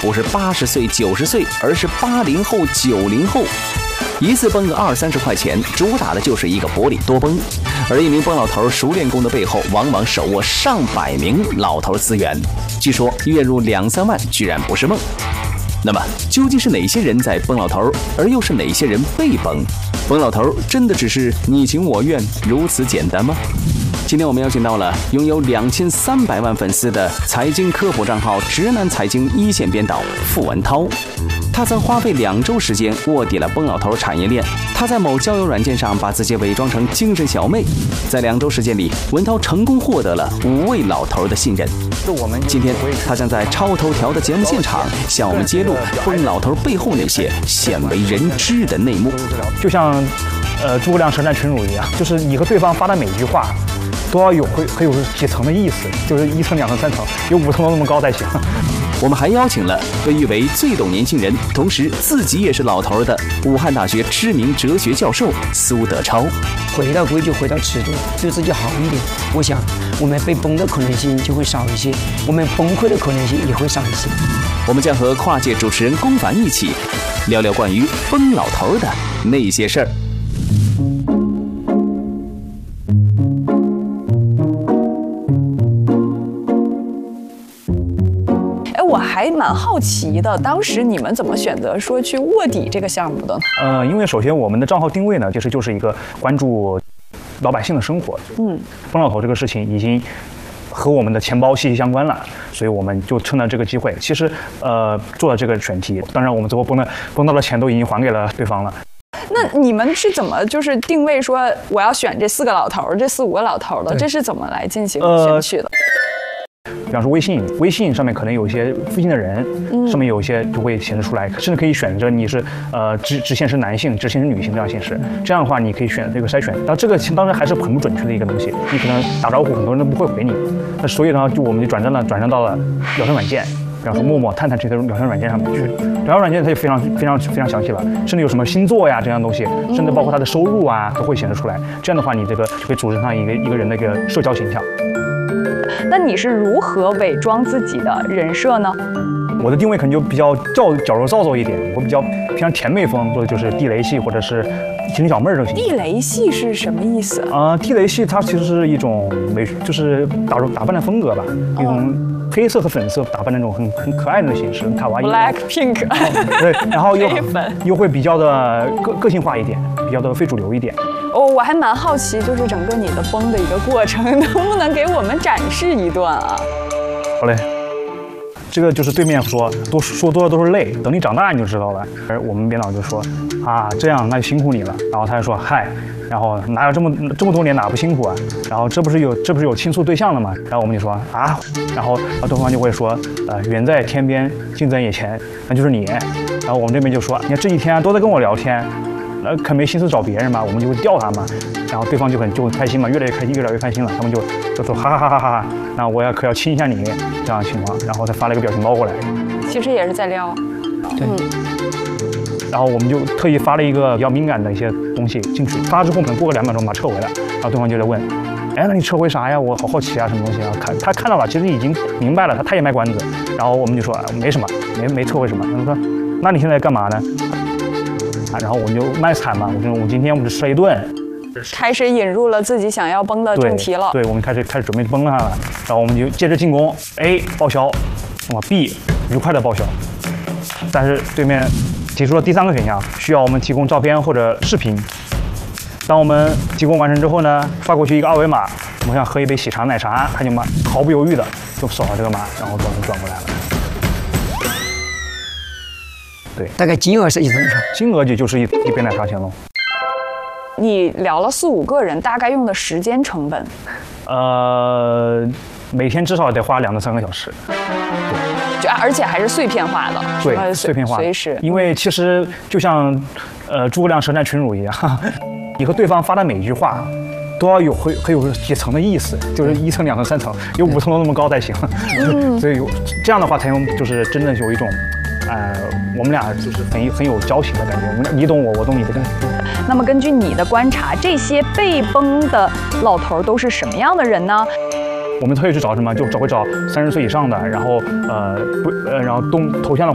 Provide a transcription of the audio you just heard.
不是80岁、90岁，而是80后、90后。一次崩个20-30块钱，主打的就是一个薄利多崩。而一名崩老头熟练工的背后，往往手握上百名老头资源，据说月入2-3万居然不是梦。那么究竟是哪些人在崩老头，而又是哪些人被崩？崩老头真的只是你情我愿如此简单吗？今天我们邀请到了拥有2300万粉丝的财经科普账号直男财经一线编导付文涛。他曾花费2周时间卧底了崩老头产业链。他在某交友软件上把自己伪装成精神小妹，在2周时间里，文涛成功获得了5位老头的信任。今天他将在超头条的节目现场向我们揭露崩老头背后那些鲜为人知的内幕。 就像诸葛亮舌战群儒一样，就是你和对方发的每一句话都要很有几层的意思，就是1层、2层、3层，有5层楼那么高才行。 我们还邀请了被誉为最懂年轻人，同时自己也是老头的武汉大学知名哲学教授苏德超。 回到规矩，回到尺度，对自己好一点，我想我们被崩的可能性就会少一些，我们崩溃的可能性也会少一些。 我们将和跨界主持人龚凡一起聊聊关于崩老头的那些事儿。 我还蛮好奇的，当时你们怎么选择说去卧底这个项目的呢？ 因为首先我们的账号定位呢，就是一个关注老百姓的生活。崩老头这个事情已经和我们的钱包息息相关了，所以我们就趁着这个机会，其实做了这个选题。当然，我们最后崩到的钱都已经还给了对方了。 那你们是怎么就是定位说我要选这4个老头，这4、5个老头的？这是怎么来进行选取的？ 比方说微信上面可能有一些附近的人，上面有一些就会显示出来，甚至可以选择你是直线是男性，直线是女性这样显示。这样的话，你可以选这个筛选。但这个当然还是很不准确的一个东西，你可能打招呼，很多人都不会回你。那所以呢，我们就转战到了聊天软件，比方说陌陌、探探这些聊天软件上面，就是聊天软件它就非常详细了，甚至有什么星座呀这样的东西，甚至包括他的收入啊都会显示出来。这样的话，你这个就会组织上一个人的一个社交形象。 那你是如何伪装自己的人设呢？ 我的定位可能就比较矫揉造作一点，我比较偏向甜妹风，或者就是地雷系，或者是精灵小妹儿这种。 地雷系是什么意思啊？地雷系它其实是一种就是打扮的风格吧，一种黑色和粉色打扮那种很可爱的形式，很卡哇伊。 Black Pink。 对，然后又会比较的个性化一点，比较的非主流一点。 我还蛮好奇，就是整个你的崩的一个过程，能不能给我们展示一段啊？ 好嘞，这个就是对面说多了都是泪，等你长大你就知道了。而我们编导就说啊，这样那就辛苦你了。然后他就说嗨，然后哪有这么多年哪不辛苦啊？然后这不是有倾诉对象了吗？然后我们就说啊，然后对方就会说远在天边近在眼前，那就是你。然后我们这边就说你看这几天都在跟我聊天。可没心思找别人嘛，我们就会吊他嘛，然后对方就很开心嘛，越来越开心了，他们就说哈哈哈，那我可要亲一下你这样的情况，然后他发了一个表情包过来， 其实也是在撩， 对， 然后我们就特意发了一个比较敏感的一些东西进去，发之后可能过个2秒钟把它撤回来，然后对方就在问，哎，那你撤回啥呀？我好好奇啊，什么东西啊？他看到了，其实已经明白了，他也卖关子，然后我们就说没什么，没撤回什么，他们说那你现在干嘛呢？然后我们就卖惨嘛，我说我今天就吃了一顿， 开始引入了自己想要崩的正题了。 对，我们开始准备崩了它了，然后我们就接着进攻 ，A 报销，B 愉快的报销，但是对面提出了第3个选项，需要我们提供照片或者视频。当我们提供完成之后呢，发过去一个2维码，我们想喝一杯喜茶奶茶，他就毫不犹豫的就扫了这个码，然后转过来了。对， 大概金额是多少？ 金额就是一杯奶茶钱喽。 你聊了4、5个人，大概用的时间成本？ 每天至少得花2到3个小时。 对，而且还是碎片化的。 对，碎片化。 随时。 因为其实就像诸葛亮舌战群儒一样，你和对方发的每一句话都要很有几层的意思，就是1层、2层、3层，有5层楼那么高才行。所以这样的话才能就是真的有一种。我们俩就是很有交情的感觉，你懂我，我懂你的感觉。 那么根据你的观察，这些被崩的老头都是什么样的人呢？ 我们特意去找什么，就会找30岁以上的，然后然后头像的。